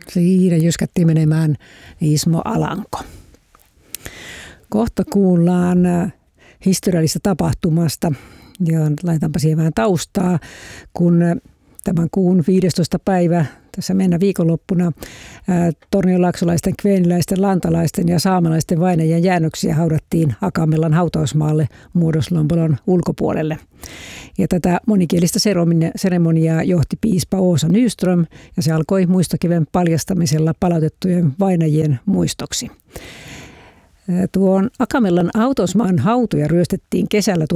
Siinä jyskättiin menemään Ismo Alanko. Kohta kuullaan historiallisesta tapahtumasta ja laitaanpa siihen vähän taustaa, kun tämän kuun 15. päivä tässä mennä viikonloppuna tornionlaaksolaisten, kveeniläisten, lantalaisten ja saamelaisten vainajien jäännöksiä haudattiin Akamellan hautausmaalle Muodoslompolon ulkopuolelle. Ja tätä monikielistä seremoniaa johti piispa Åsa Nyström ja se alkoi muistokiven paljastamisella palautettujen vainajien muistoksi. Tuon Akamellan hautausmaan hautoja ryöstettiin kesällä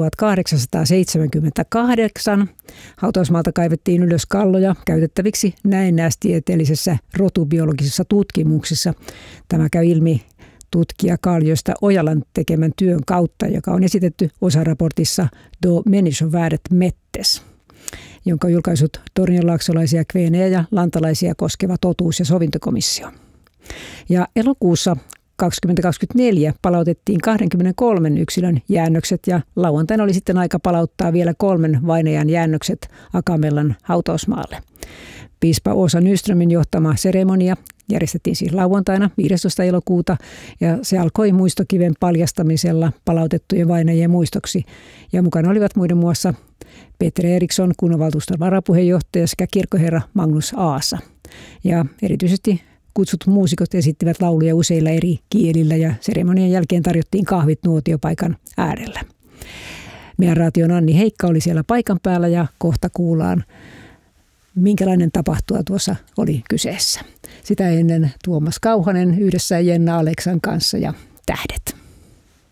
1878. Hautausmaalta kaivettiin ylös kalloja käytettäviksi näennäistieteellisessä rotubiologisessa tutkimuksessa. Tämä käy ilmi tutkija Carl-Gösta Ojalan tekemän työn kautta, joka on esitetty osaraportissa Do människovärdet mättes, jonka on julkaissut tornionlaaksolaisia, kveenejä ja lantalaisia koskeva totuus- ja sovintokomissio. Ja elokuussa 2024 palautettiin 23 yksilön jäännökset ja lauantaina oli sitten aika palauttaa vielä 3 vainajan jäännökset Akamellan hautausmaalle. Piispa Åsa Nyströmin johtama seremonia järjestettiin siis lauantaina 15. elokuuta ja se alkoi muistokiven paljastamisella palautettujen vainajien muistoksi. Ja mukana olivat muiden muassa Peter Eriksson, kunnanvaltuuston varapuheenjohtaja sekä kirkkoherra Magnus Aasa. Ja erityisesti kutsut muusikot esittivät lauluja useilla eri kielillä ja seremonian jälkeen tarjottiin kahvit nuotiopaikan äärellä. Meidän raation Anni Heikka oli siellä paikan päällä ja kohta kuullaan, minkälainen tapahtuma tuossa oli kyseessä. Sitä ennen Tuomas Kauhanen yhdessä Jenna Aleksan kanssa ja Tähdet.